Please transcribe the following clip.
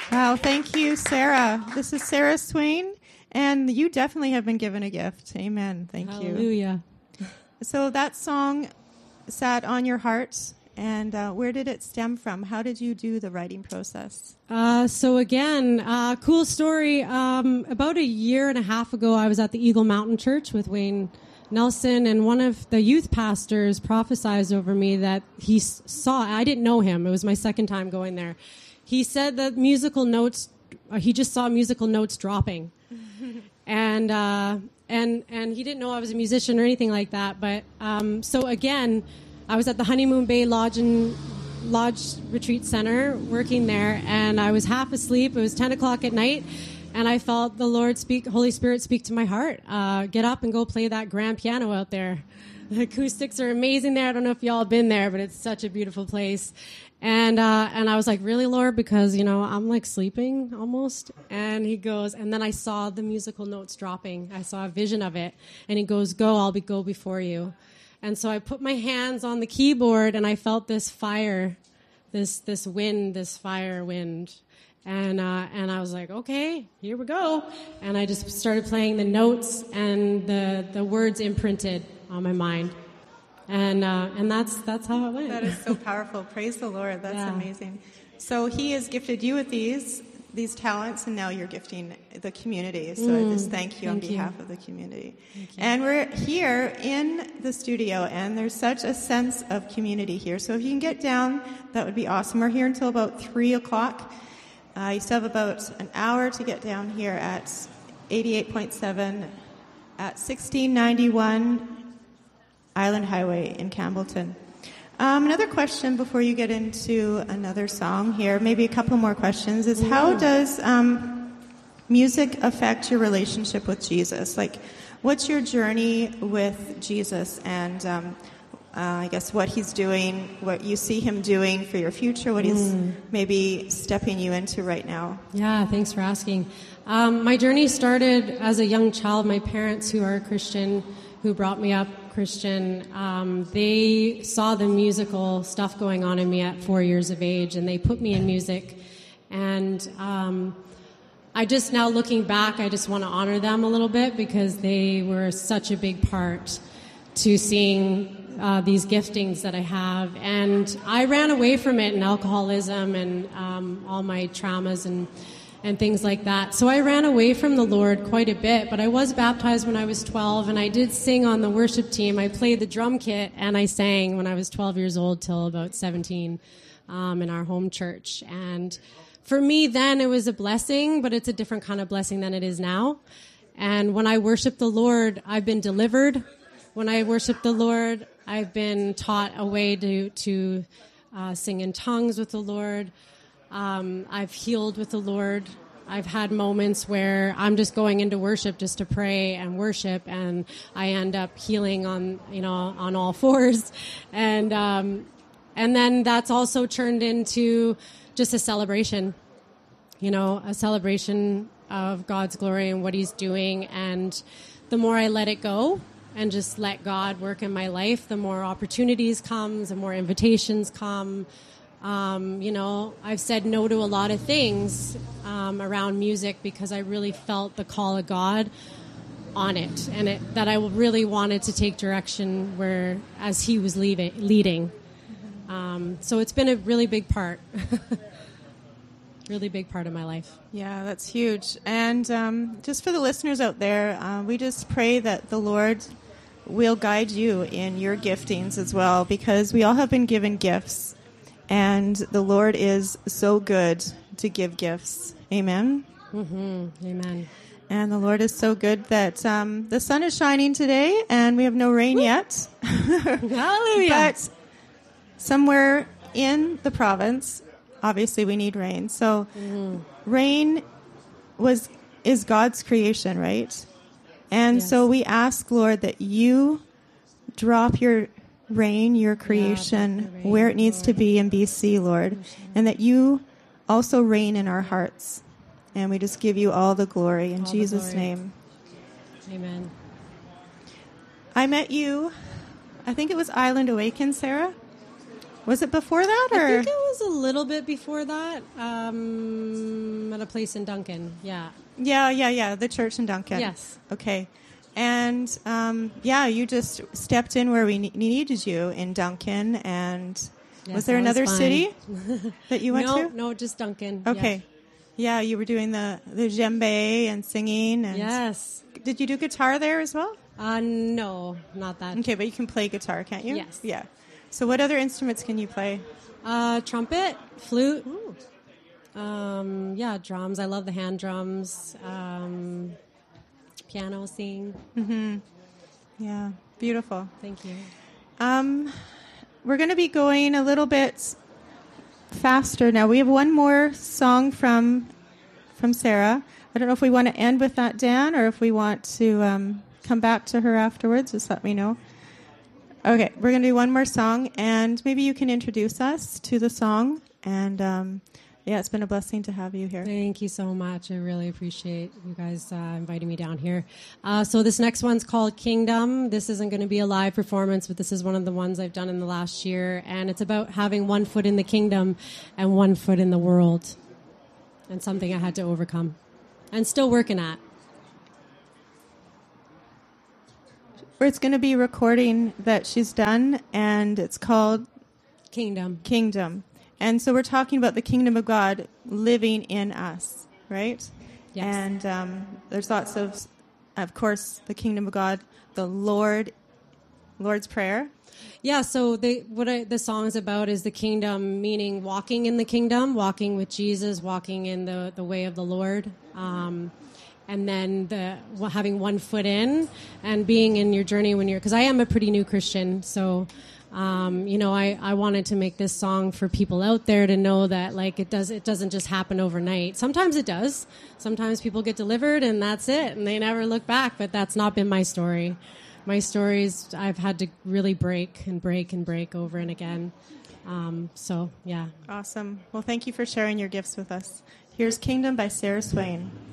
Wow, thank you, Sarah. This is Sarah Swain, and you definitely have been given a gift. Amen. Thank you. Hallelujah. So that song sat on your heart, and where did it stem from? How did you do the writing process? So again, cool story. About a year and a half ago, I was at the Eagle Mountain Church with Wayne Nelson, and one of the youth pastors prophesied over me that he saw, I didn't know him. It was my second time going there. He said that musical notes, he just saw musical notes dropping. And he didn't know I was a musician or anything like that. But so again, I was at the Honeymoon Bay Lodge Retreat Center working there, and I was half asleep. It was 10 o'clock at night, and I felt the Holy Spirit speak to my heart. Get up and go play that grand piano out there. The acoustics are amazing there. I don't know if y'all have been there, but it's such a beautiful place. And I was like, really, Lord? Because, I'm like sleeping almost. And he goes, and then I saw the musical notes dropping. I saw a vision of it. And he goes, go before you. And so I put my hands on the keyboard, and I felt this fire, this wind, this fire wind. And I was like, okay, here we go. And I just started playing the notes, and the words imprinted on my mind. And that's how it went. That is so powerful. Praise the Lord. That's amazing. So he has gifted you with these talents, and now you're gifting the community. So I just thank you on behalf of the community. And we're here in the studio, and there's such a sense of community here. So if you can get down, that would be awesome. We're here until about 3 o'clock. You still have about an hour to get down here at 88.7 at 1691 Island Highway in Campbellton. Another question before you get into another song here, maybe a couple more questions, is how does music affect your relationship with Jesus? Like, what's your journey with Jesus, and I guess what he's doing, what you see him doing for your future, what he's maybe stepping you into right now? Yeah, thanks for asking. My journey started as a young child. My parents, who are Christian, who brought me up Christian, they saw the musical stuff going on in me at 4 years of age, and they put me in music. And I just, now looking back, I just want to honor them a little bit, because they were such a big part to seeing these giftings that I have. And I ran away from it in alcoholism and all my traumas and things like that. So I ran away from the Lord quite a bit, but I was baptized when I was 12, and I did sing on the worship team. I played the drum kit, and I sang when I was 12 years old till about 17 in our home church. And for me then, it was a blessing, but it's a different kind of blessing than it is now. And when I worship the Lord, I've been delivered. When I worship the Lord, I've been taught a way to sing in tongues with the Lord. I've healed with the Lord. I've had moments where I'm just going into worship just to pray and worship, and I end up healing on all fours. And then that's also turned into just a celebration, a celebration of God's glory and what he's doing. And the more I let it go and just let God work in my life, the more opportunities come, the more invitations come. I've said no to a lot of things around music because I really felt the call of God on it, and that I really wanted to take direction where as he was leading. So it's been a really big part, really big part of my life. Yeah, that's huge. And just for the listeners out there, we just pray that the Lord will guide you in your giftings as well, because we all have been given gifts. And the Lord is so good to give gifts. Amen? Mm-hmm. Amen. And the Lord is so good that the sun is shining today, and we have no rain yet. Hallelujah. But somewhere in the province, obviously we need rain. So rain is God's creation, right? And so we ask, Lord, that you drop your rain, your creation, where it needs to be in BC, Lord, and that you also reign in our hearts. And we just give you all the glory in Jesus' name. Amen. I met you, I think it was Island Awaken, Sarah? Was it before that? Or? I think it was a little bit before that, at a place in Duncan, yeah. Yeah, the church in Duncan. Yes. Okay. And, you just stepped in where we needed you in Duncan. And Yes, was there another city that you went to? No, just Duncan. Okay. Yeah, you were doing the djembe and singing. And Yes. Did you do guitar there as well? No, not that. Okay, but you can play guitar, can't you? Yes. Yeah. So what other instruments can you play? Trumpet, flute. Drums. I love the hand drums. Piano, sing. Mm-hmm. Yeah, beautiful. Thank you. We're going to be going a little bit faster now. We have one more song from Sarah. I don't know if we want to end with that, Dan, or if we want to come back to her afterwards. Just let me know. Okay, we're going to do one more song, and maybe you can introduce us to the song. And it's been a blessing to have you here. Thank you so much. I really appreciate you guys inviting me down here. So this next one's called Kingdom. This isn't going to be a live performance, but this is one of the ones I've done in the last year. And it's about having one foot in the kingdom and one foot in the world. And something I had to overcome and still working at. It's going to be a recording that she's done, and it's called Kingdom. And so we're talking about the kingdom of God living in us, right? Yes. And there's lots of course, the kingdom of God, the Lord's Prayer. Yeah, so the song is about is the kingdom, meaning walking in the kingdom, walking with Jesus, walking in the way of the Lord. And then having one foot in and being in your journey because I am a pretty new Christian. So, I wanted to make this song for people out there to know that it doesn't just happen overnight. Sometimes it does. Sometimes people get delivered and that's it. And they never look back, but that's not been my story. My stories, I've had to really break over and again. Yeah. Awesome. Well, thank you for sharing your gifts with us. Here's Kingdom by Sarah Swain.